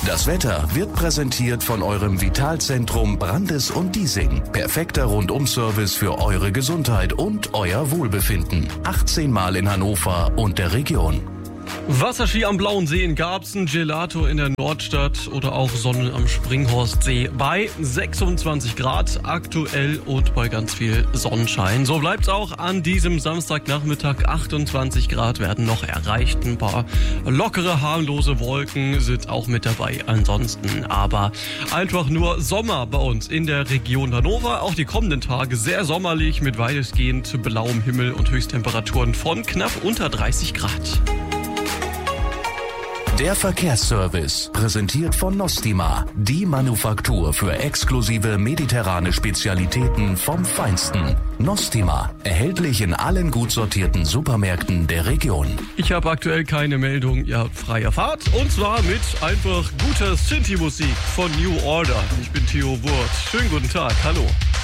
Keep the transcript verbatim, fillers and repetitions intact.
Das Wetter wird präsentiert von eurem Vitalzentrum Brandes und Diesing. Perfekter Rundum-Service für eure Gesundheit und euer Wohlbefinden. achtzehn Mal in Hannover und der Region. Wasserski am Blauen See in Garbsen, Gelato in der Nordstadt oder auch Sonne am Springhorstsee bei sechsundzwanzig Grad aktuell und bei ganz viel Sonnenschein. So bleibt's auch an diesem Samstagnachmittag. achtundzwanzig Grad werden noch erreicht. Ein paar lockere, harmlose Wolken sind auch mit dabei. Ansonsten aber einfach nur Sommer bei uns in der Region Hannover. Auch die kommenden Tage sehr sommerlich mit weitestgehend blauem Himmel und Höchsttemperaturen von knapp unter dreißig Grad. Der Verkehrsservice, präsentiert von Nostima, die Manufaktur für exklusive mediterrane Spezialitäten vom Feinsten. Nostima, erhältlich in allen gut sortierten Supermärkten der Region. Ich habe aktuell keine Meldung, ihr habt freie Fahrt und zwar mit einfach guter Synthi-Musik von New Order. Ich bin Theo Wurth. Schönen guten Tag, hallo.